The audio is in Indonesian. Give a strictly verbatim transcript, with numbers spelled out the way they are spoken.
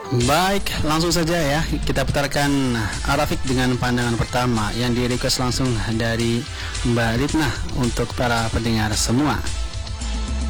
Baik, langsung saja ya kita putarkan Arafik dengan pandangan pertama yang di request langsung dari Mbak Ritna untuk para pendengar semua.